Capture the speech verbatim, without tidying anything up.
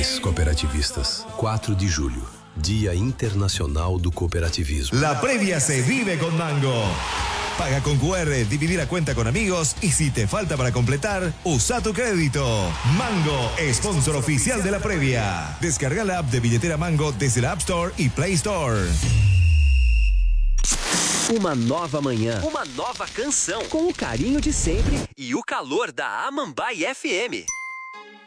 Parabéns, cooperativistas. cuatro de julio, Día Internacional do Cooperativismo. La previa se vive con Mango. Paga con cu erre, dividir la cuenta con amigos y si te falta para completar, usa tu crédito. Mango, sponsor oficial de la previa. Descarga la app de billetera Mango desde la App Store y Play Store. Uma nova manhã, uma nova canção, com o carinho de sempre e o calor da Amambai F M.